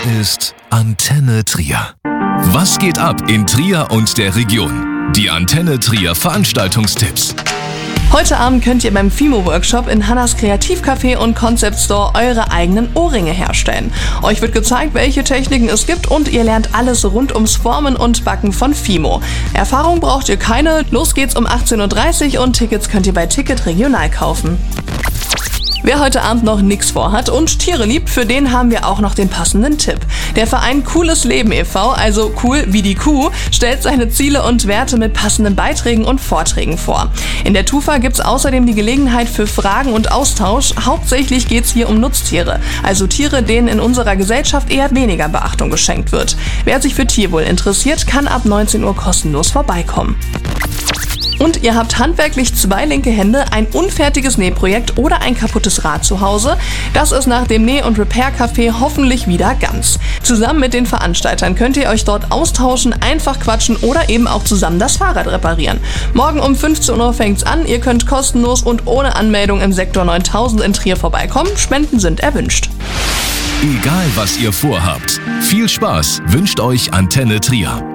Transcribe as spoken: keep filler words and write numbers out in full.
ist Antenne Trier. Was geht ab in Trier und der Region? Die Antenne Trier Veranstaltungstipps. Heute Abend könnt ihr beim Fimo-Workshop in Hannas Kreativcafé und Concept Store eure eigenen Ohrringe herstellen. Euch wird gezeigt, welche Techniken es gibt und ihr lernt alles rund ums Formen und Backen von Fimo. Erfahrung braucht ihr keine, los geht's um achtzehn Uhr dreißig und Tickets könnt ihr bei Ticket Regional kaufen. Wer heute Abend noch nichts vorhat und Tiere liebt, für den haben wir auch noch den passenden Tipp. Der Verein Cooles Leben e V, also cool wie die Kuh, stellt seine Ziele und Werte mit passenden Beiträgen und Vorträgen vor. In der Tufa gibt's außerdem die Gelegenheit für Fragen und Austausch. Hauptsächlich geht's hier um Nutztiere, also Tiere, denen in unserer Gesellschaft eher weniger Beachtung geschenkt wird. Wer sich für Tierwohl interessiert, kann ab neunzehn Uhr kostenlos vorbeikommen. Und ihr habt handwerklich zwei linke Hände, ein unfertiges Nähprojekt oder ein kaputtes Rad zu Hause. Das ist nach dem Näh- und Repair-Café hoffentlich wieder ganz. Zusammen mit den Veranstaltern könnt ihr euch dort austauschen, einfach quatschen oder eben auch zusammen das Fahrrad reparieren. Morgen um fünfzehn Uhr fängt's an. Ihr könnt kostenlos und ohne Anmeldung im Sektor neuntausend in Trier vorbeikommen. Spenden sind erwünscht. Egal was ihr vorhabt, viel Spaß wünscht euch Antenne Trier.